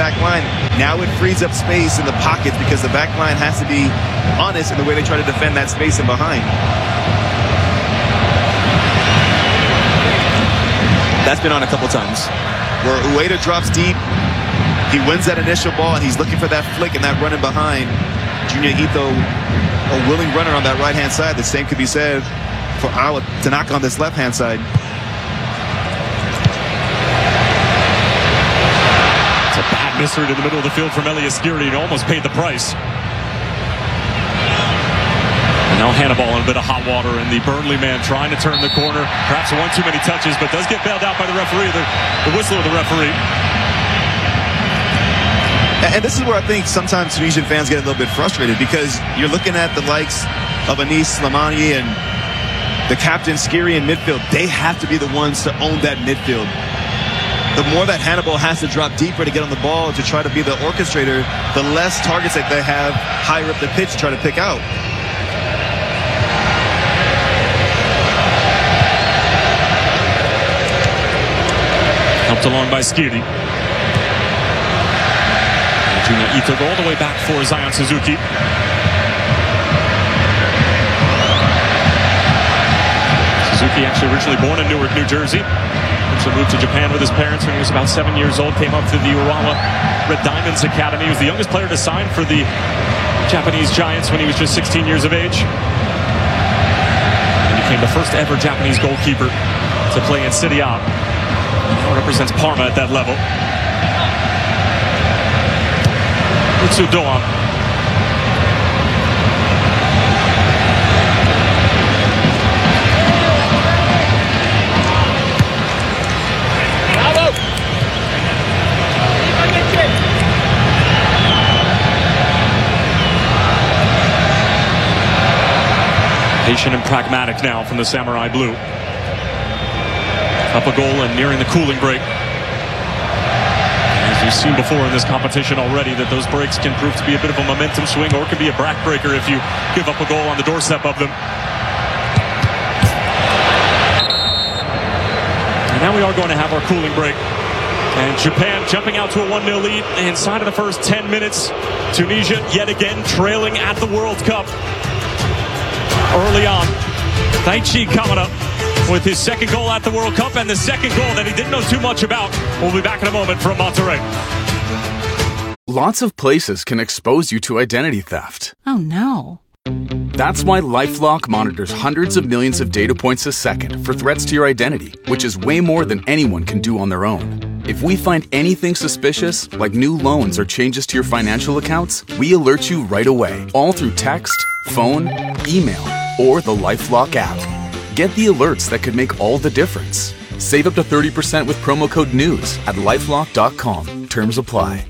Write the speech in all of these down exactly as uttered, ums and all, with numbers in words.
back line. Now it frees up space in the pockets because the back line has to be honest in the way they try to defend that space in behind. That's been on a couple times. Where Ueda drops deep, he wins that initial ball, and he's looking for that flick and that running behind. Junior Ito, a willing runner on that right-hand side. The same could be said for Awa Tanaka on this left-hand side. It's a bad misread in the middle of the field from Elias Skiri, and almost paid the price. And now Hannibal in a bit of hot water, and the Burnley man trying to turn the corner. Perhaps one too many touches, but does get bailed out by the referee, the, the whistle of the referee. And this is where I think sometimes Tunisian fans get a little bit frustrated, because you're looking at the likes of Anis Slimani and the captain Skiri in midfield. They have to be the ones to own that midfield. The more that Hannibal has to drop deeper to get on the ball to try to be the orchestrator, the less targets that they have higher up the pitch to try to pick out. Helped along by Skiri. Junior Ito go all the way back for Zion Suzuki. Suzuki actually originally born in Newark, New Jersey. So moved to Japan with his parents when he was about seven years old. Came up to the Urawa Red Diamonds Academy. He was the youngest player to sign for the Japanese Giants when he was just sixteen years of age. He became the first ever Japanese goalkeeper to play in Serie A. He represents Parma at that level. Utsudoa. Patient and pragmatic now from the Samurai Blue. Up a goal and nearing the cooling break. As you've seen before in this competition already, that those breaks can prove to be a bit of a momentum swing, or it can be a backbreaker if you give up a goal on the doorstep of them. And now we are going to have our cooling break. And Japan jumping out to a one nil lead inside of the first ten minutes. Tunisia yet again trailing at the World Cup. Early on, Daichi Kamada with his second goal at the World Cup, and the second goal that he didn't know too much about. We'll be back in a moment from Monterrey. Lots of places can expose you to identity theft. Oh no. That's why LifeLock monitors hundreds of millions of data points a second for threats to your identity, which is way more than anyone can do on their own. If we find anything suspicious, like new loans or changes to your financial accounts, we alert you right away, all through text, phone, email, or the LifeLock app. Get the alerts that could make all the difference. Save up to thirty percent with promo code NEWS at lifelock dot com. Terms apply.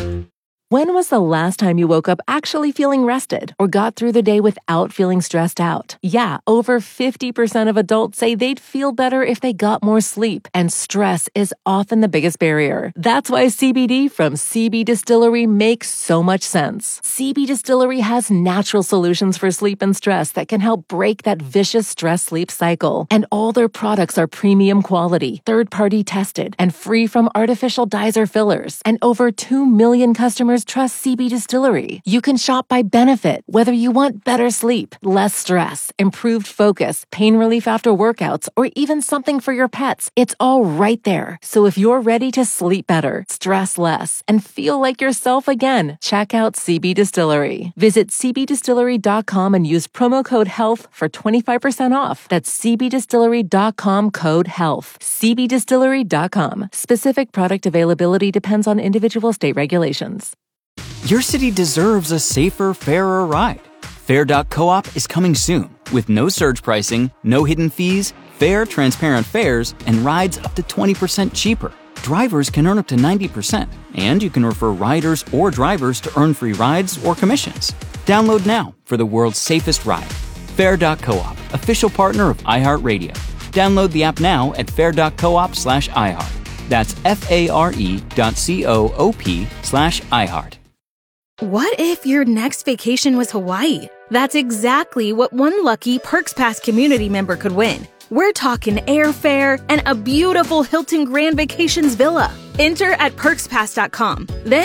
When was the last time you woke up actually feeling rested or got through the day without feeling stressed out? Yeah, over fifty percent of adults say they'd feel better if they got more sleep, and stress is often the biggest barrier. That's why C B D from C B Distillery makes so much sense. C B Distillery has natural solutions for sleep and stress that can help break that vicious stress-sleep cycle. And all their products are premium quality, third-party tested, and free from artificial dyes or fillers. And over two million customers trust C B Distillery. You can shop by benefit, whether you want better sleep, less stress, improved focus, pain relief after workouts, or even something for your pets. It's all right there. So if you're ready to sleep better, stress less, and feel like yourself again, check out C B Distillery. Visit c b distillery dot com and use promo code HEALTH for twenty-five percent off. That's c b distillery dot com code HEALTH. c b distillery dot com. Specific product availability depends on individual state regulations. Your city deserves a safer, fairer ride. Fair dot coop is coming soon with no surge pricing, no hidden fees, fair, transparent fares, and rides up to twenty percent cheaper. Drivers can earn up to ninety percent, and you can refer riders or drivers to earn free rides or commissions. Download now for the world's safest ride. Fair dot coop, official partner of iHeartRadio. Download the app now at fair dot coop slash iHeart. That's F-A-R-E dot C-O-O-P slash iHeart. What if your next vacation was Hawaii? That's exactly what one lucky Perks Pass community member could win. We're talking airfare and a beautiful Hilton Grand Vacations villa. Enter at perks pass dot com. Then